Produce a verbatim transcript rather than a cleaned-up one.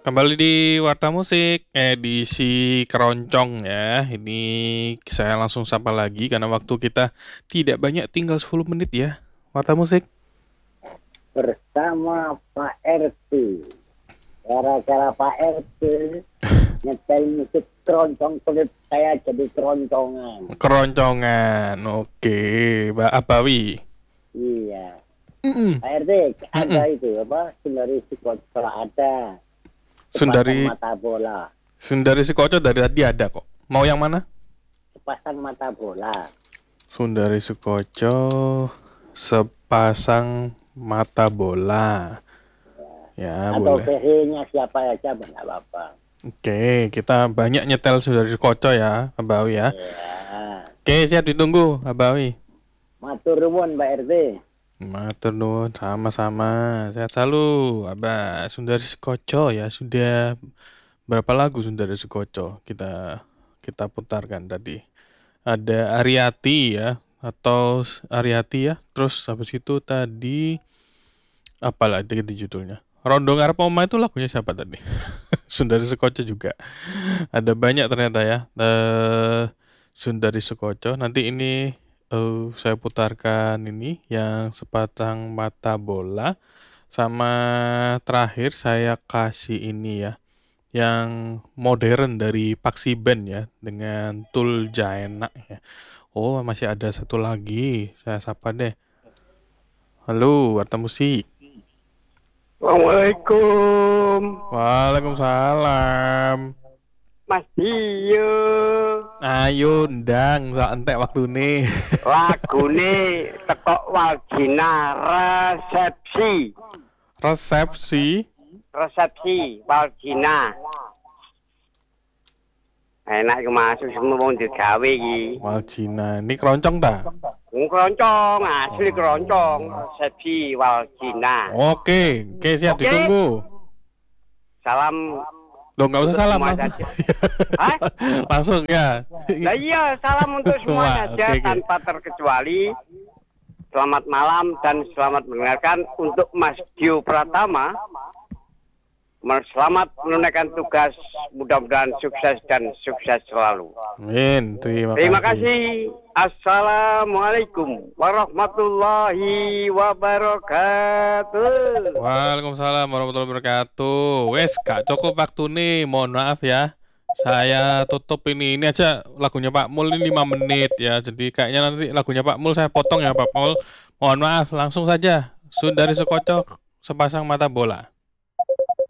Kembali di Warta Musik, edisi keroncong ya. Ini saya langsung sapa lagi karena waktu kita tidak banyak, tinggal sepuluh menit ya. Warta Musik. Bersama Pak R T. Gara-gara Pak R T nyetel musik keroncong kulit saya jadi keroncongan. Keroncongan, oke, Mbak Abawi. Iya. Mm-mm. Pak R T ada Mm-mm. itu apa? Sundari Sikoco ada. Sundari Sepasang mata bola. Sundari Sukoco dari tadi ada kok. Mau yang mana? Sepasang mata bola. Sundari Sukoco, sepasang mata bola. Ya, Atau boleh. versi-nya siapa aja nggak apa-apa. Oke, kita banyak nyetel Sundari Sukoco ya, Abawi ya. Ya. Oke, siap ditunggu, Abawi. Matur nuwun Pak R T. Matur nuwun, sama-sama. Sehat selalu, Abah. Sundari Sukoco ya, sudah berapa lagu Sundari Sukoco kita kita putarkan tadi. Ada Ariati ya, atau Ariati ya. Terus habis itu tadi apa lagi di judulnya? Rondo Ngarep Oma itu lagunya siapa tadi? Sundari Sukoco juga. Ada banyak ternyata ya. Eh Sundari Sukoco. Nanti ini eh, saya putarkan ini yang sepasang mata bola, sama terakhir saya kasih ini ya, yang modern dari Paksi Band ya, dengan Tul Jaena ya. Oh, masih ada satu lagi, saya sapa deh. Halo, Warta Musik. Assalamualaikum, Waalaikumsalam. Mas Dio. Ayo ndang, sak entek waktune. Lagune tekok Waljina resepsi. Resepsi. Resepsi Waljina. Enak iku masuk semua wong digawe iki. Waljina, ini keroncong ta? Wong keroncong, asli keroncong. Resepsi Waljina. Oke, oke siap Oke. ditunggu. Salam. Loh, nggak usah Untuk salam semua langsung. saja. Hah? Langsung ya. Lah iya, salam untuk semua Semua, saja oke, oke. tanpa terkecuali. Selamat malam dan selamat mendengarkan untuk Mas Dio Pratama. Selamat menunaikan tugas, mudah-mudahan sukses dan sukses selalu. Amin. Terima, Terima kasih. kasih. Assalamualaikum warahmatullahi wabarakatuh. Waalaikumsalam warahmatullahi wabarakatuh. Wes, gak cukup waktu nih. Mohon maaf ya. Saya tutup ini. Ini aja lagunya Pak Mul ini lima menit ya. Jadi kayaknya nanti lagunya Pak Mul saya potong ya Pak Mul. Mohon maaf, langsung saja. Sundari Sukoco, sepasang mata bola.